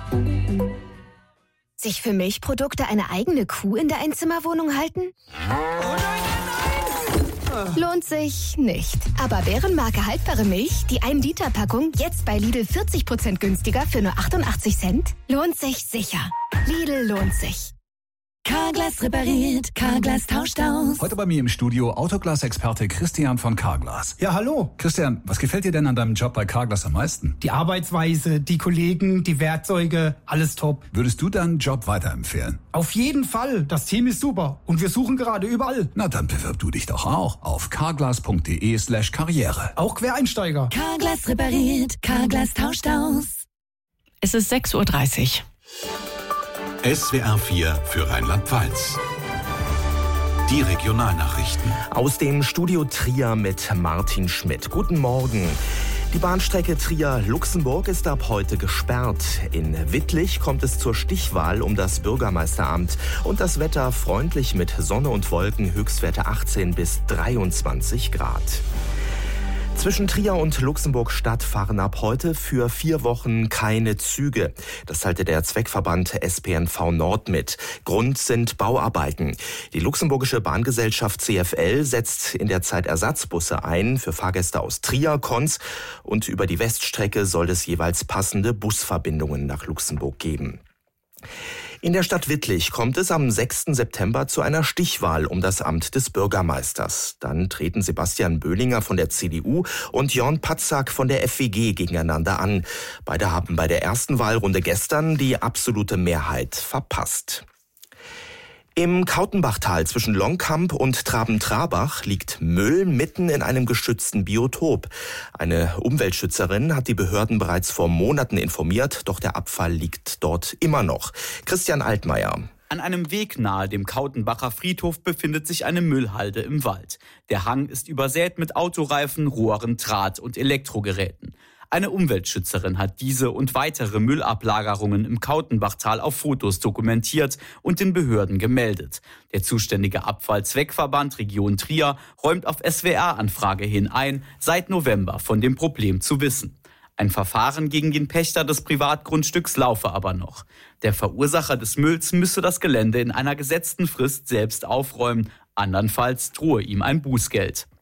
Sich für Milchprodukte eine eigene Kuh in der Einzimmerwohnung halten? Lohnt sich nicht. Aber Bärenmarke haltbare Milch, die 1-Liter-Packung, jetzt bei Lidl 40% günstiger für nur 88 Cent? Lohnt sich sicher. Lidl lohnt sich. Carglass repariert, Carglass tauscht aus. Heute bei mir im Studio Autoglas-Experte Christian von Carglass. Ja, hallo. Christian, was gefällt dir denn an deinem Job bei Carglass am meisten? Die Arbeitsweise, die Kollegen, die Werkzeuge, alles top. Würdest du deinen Job weiterempfehlen? Auf jeden Fall. Das Team ist super. Und wir suchen gerade überall. Na, dann bewirb du dich doch auch auf carglass.de/karriere. Auch Quereinsteiger. Carglass repariert, Carglass tauscht aus. Es ist 6:30 Uhr. SWR 4 für Rheinland-Pfalz. Die Regionalnachrichten. Aus dem Studio Trier mit Martin Schmidt. Guten Morgen. Die Bahnstrecke Trier-Luxemburg ist ab heute gesperrt. In Wittlich kommt es zur Stichwahl um das Bürgermeisteramt. Und das Wetter freundlich mit Sonne und Wolken, Höchstwerte 18 bis 23 Grad. Zwischen Trier und Luxemburg-Stadt fahren ab heute für 4 Wochen keine Züge. Das teilte der Zweckverband SPNV Nord mit. Grund sind Bauarbeiten. Die luxemburgische Bahngesellschaft CFL setzt in der Zeit Ersatzbusse ein für Fahrgäste aus Trier, Konz, und über die Weststrecke soll es jeweils passende Busverbindungen nach Luxemburg geben. In der Stadt Wittlich kommt es am 6. September zu einer Stichwahl um das Amt des Bürgermeisters. Dann treten Sebastian Böhlinger von der CDU und Jörn Patzak von der FWG gegeneinander an. Beide haben bei der ersten Wahlrunde gestern die absolute Mehrheit verpasst. Im Kautenbachtal zwischen Longkamp und Traben-Trarbach liegt Müll mitten in einem geschützten Biotop. Eine Umweltschützerin hat die Behörden bereits vor Monaten informiert, doch der Abfall liegt dort immer noch. Christian Altmaier. An einem Weg nahe dem Kautenbacher Friedhof befindet sich eine Müllhalde im Wald. Der Hang ist übersät mit Autoreifen, Rohren, Draht und Elektrogeräten. Eine Umweltschützerin hat diese und weitere Müllablagerungen im Kautenbachtal auf Fotos dokumentiert und den Behörden gemeldet. Der zuständige Abfallzweckverband Region Trier räumt auf SWR-Anfrage hin ein, seit November von dem Problem zu wissen. Ein Verfahren gegen den Pächter des Privatgrundstücks laufe aber noch. Der Verursacher des Mülls müsse das Gelände in einer gesetzten Frist selbst aufräumen, andernfalls drohe ihm ein Bußgeld.